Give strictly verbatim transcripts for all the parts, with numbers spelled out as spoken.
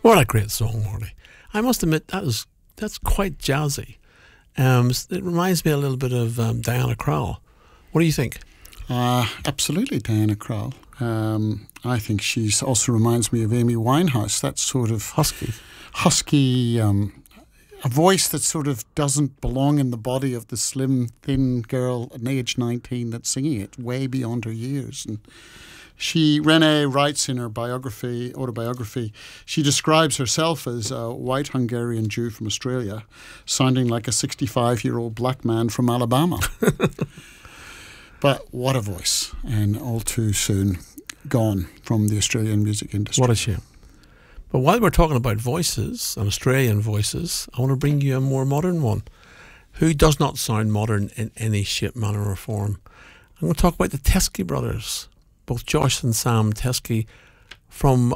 What a great song, Marty. I must admit, that was that's quite jazzy. Um, it reminds me a little bit of um, Diana Krall. What do you think? Uh, absolutely, Diana Krall. Um, I think she also reminds me of Amy Winehouse. That sort of husky, husky, um, a voice that sort of doesn't belong in the body of the slim, thin girl at age nineteen that's singing it, way beyond her years. And she, Renee writes in her biography, autobiography, she describes herself as a white Hungarian Jew from Australia, sounding like a sixty-five-year-old black man from Alabama. But what a voice, and all too soon gone from the Australian music industry. What a shame. But while we're talking about voices, and Australian voices, I want to bring you a more modern one, who does not sound modern in any shape, manner or form. I'm going to talk about the Teskey brothers, both Josh and Sam Teskey, from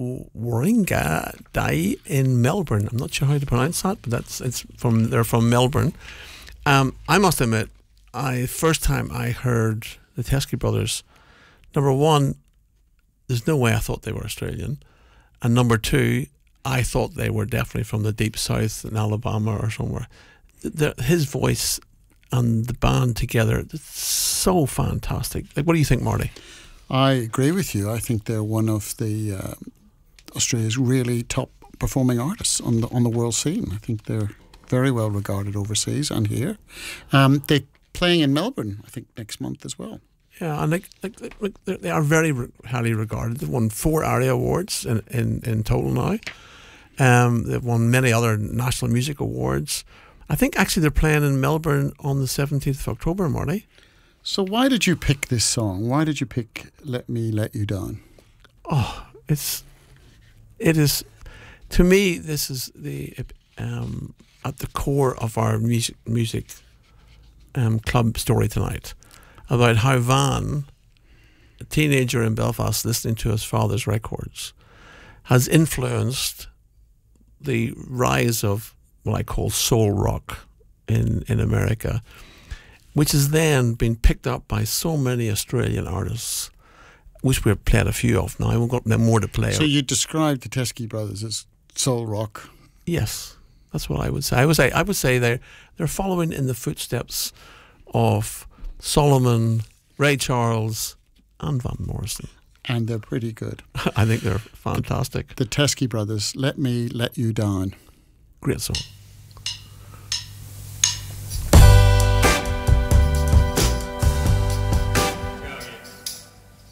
Warringah Dai in Melbourne. I'm not sure how to pronounce that, but that's it's from they're from Melbourne. Um, I must admit, I first time I heard the Teskey brothers, number one, there's no way I thought they were Australian, and number two, I thought they were definitely from the deep south in Alabama or somewhere. The, his voice and the band together, it's so fantastic. Like, what do you think, Marty? I agree with you. I think they're one of the uh, Australia's really top performing artists on the on the world scene. I think they're very well regarded overseas and here. Um, they're playing in Melbourne, I think, next month as well. Yeah, and like, like, like they are very re- highly regarded. They've won four ARIA awards in, in, in total now. Um, they've won many other national music awards. I think actually they're playing in Melbourne on the seventeenth of October, Marty. So why did you pick this song? Why did you pick Let Me Let You Down? Oh, it's, it is, to me, this is the um, at the core of our music, music um, club story tonight, about how Van, a teenager in Belfast listening to his father's records, has influenced the rise of what I call soul rock in, in America, which has then been picked up by so many Australian artists, which we've played a few of now. We've got more to play. So you described the Teskey brothers as soul rock? Yes, that's what I would say. I would say I would say they're they're following in the footsteps of Solomon, Ray Charles, and Van Morrison. And they're pretty good. I think they're fantastic. The, the Teskey brothers, Let Me Let You Down. Great song.